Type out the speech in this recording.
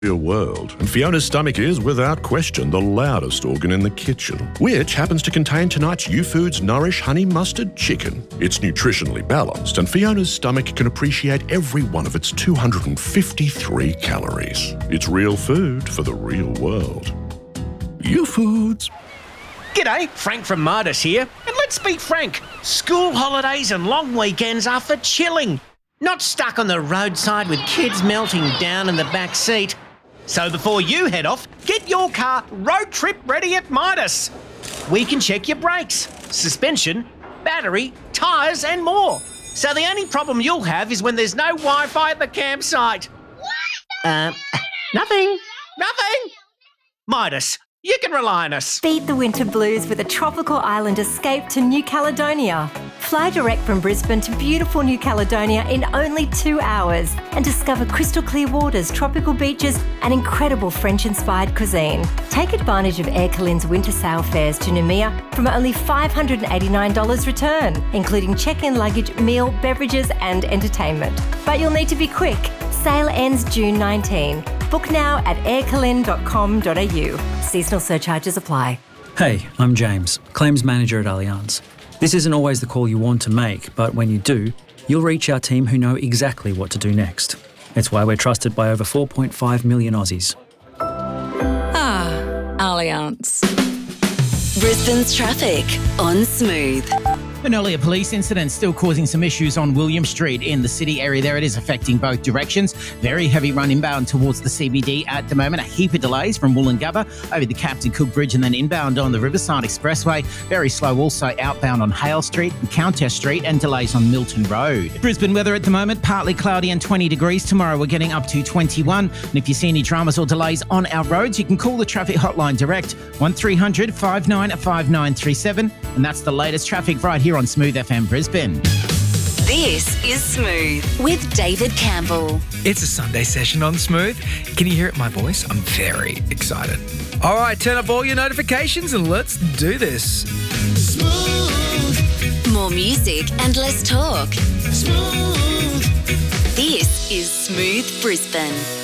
real world, and Fiona's stomach is, without question, the loudest organ in the kitchen, which happens to contain tonight's Youfoodz Nourish Honey Mustard Chicken. It's nutritionally balanced, and Fiona's stomach can appreciate every one of its 253 calories. It's real food for the real world. Youfoodz. G'day, Frank from Midas here, and let's be frank, school holidays and long weekends are for chilling, not stuck on the roadside with kids melting down in the back seat. So before you head off, get your car road trip ready at Midas. We can check your brakes, suspension, battery, tyres and more. So the only problem you'll have is when there's no Wi-Fi at the campsite. Nothing. Midas, you can rely on us. Beat the winter blues with a tropical island escape to New Caledonia. Fly direct from Brisbane to beautiful New Caledonia in only 2 hours and discover crystal clear waters, tropical beaches and incredible French-inspired cuisine. Take advantage of Air Calin's winter sail fares to Noumea from only $589 return, including check-in luggage, meal, beverages and entertainment. But you'll need to be quick. Sale ends June 19. Book now at aircalin.com.au. Seasonal surcharges apply. Hey, I'm James, Claims Manager at Allianz. This isn't always the call you want to make, but when you do, you'll reach our team who know exactly what to do next. It's why we're trusted by over 4.5 million Aussies. Allianz. Brisbane's traffic on Smooth. An earlier police incident still causing some issues on William Street in the city area there. It is affecting both directions. Very heavy run inbound towards the CBD at the moment. A heap of delays from Woolloongabba over the Captain Cook Bridge and then inbound on the Riverside Expressway. Very slow also outbound on Hale Street and Countess Street and delays on Milton Road. Brisbane weather at the moment, partly cloudy and 20 degrees. Tomorrow we're getting up to 21. And if you see any dramas or delays on our roads, you can call the traffic hotline direct 1300 595937. And that's the latest traffic right here on Smooth FM Brisbane. This is Smooth with David Campbell. It's a Sunday session on Smooth. Can you hear it in my voice? I'm very excited. All right, turn up all your notifications and let's do this. Smooth. More music and less talk. Smooth. This is Smooth Brisbane.